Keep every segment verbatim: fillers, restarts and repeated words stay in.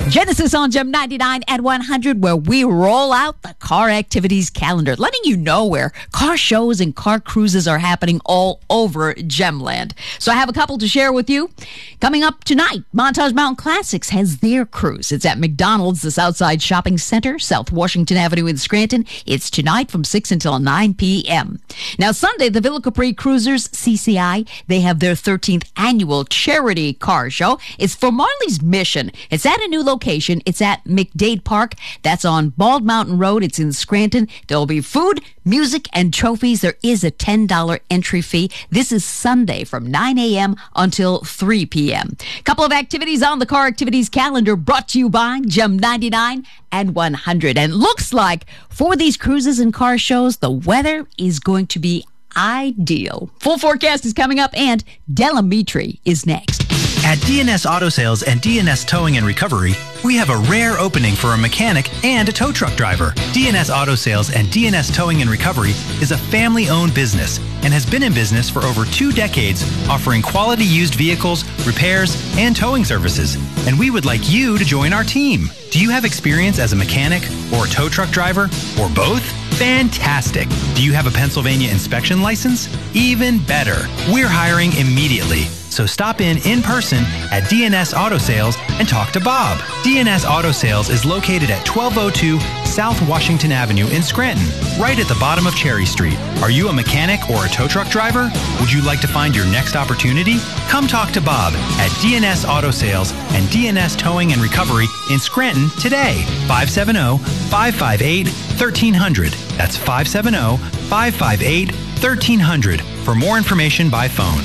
Genesis on Gem ninety-nine and one hundred, where we roll out the car activities calendar, letting you know where car shows and car cruises are happening all over Gemland. So I have a couple to share with you. Coming up tonight, Montage Mountain Classics has their cruise. It's at McDonald's, the Southside Shopping Center, South Washington Avenue in Scranton. It's tonight from six until nine p.m. Now, Sunday, the Villa Capri Cruisers, C C I, they have their thirteenth annual charity car show. It's for Marley's Mission. It's at a new location. It's at McDade Park. That's on Bald Mountain Road. It's in Scranton. There will be food, music, and trophies. There is a ten dollars entry fee. This is Sunday from nine a.m. until three p.m. Couple of activities on the car activities calendar brought to you by Gem ninety-nine and one hundred. And looks like for these cruises and car shows, the weather is going to be ideal. Full forecast is coming up, and Delamitri is next. At D N S Auto Sales and D N S Towing and Recovery, we have a rare opening for a mechanic and a tow truck driver. D N S Auto Sales and D N S Towing and Recovery is a family-owned business and has been in business for over two decades, offering quality used vehicles, repairs, and towing services. And we would like you to join our team. Do you have experience as a mechanic or a tow truck driver or both? Fantastic. Do you have a Pennsylvania inspection license? Even better. We're hiring immediately. So stop in in person at D N S Auto Sales and talk to Bob. D N S Auto Sales is located at twelve oh two South Washington Avenue in Scranton, right at the bottom of Cherry Street. Are you a mechanic or a tow truck driver? Would you like to find your next opportunity? Come talk to Bob at D N S Auto Sales and D N S Towing and Recovery in Scranton today. five seven zero, five five eight, one three zero zero. That's five seven zero, five five eight, one three zero zero for more information by phone.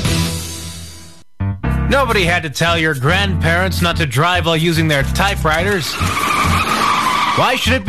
Nobody had to tell your grandparents not to drive while using their typewriters. Why should it be